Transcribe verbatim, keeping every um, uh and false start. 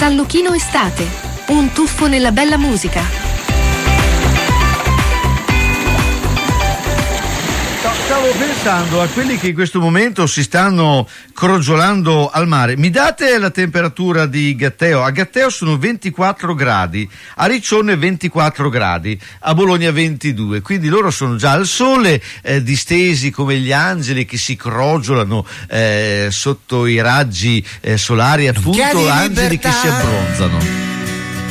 San Luchino Estate, un tuffo nella bella musica. Stavo pensando a quelli che in questo momento si stanno crogiolando al mare. Mi date la temperatura di Gatteo? A Gatteo sono ventiquattro gradi, a Riccione ventiquattro gradi, a Bologna ventidue, quindi loro sono già al sole, eh, distesi come gli angeli che si crogiolano eh, sotto i raggi eh, solari, appunto angeli che si abbronzano.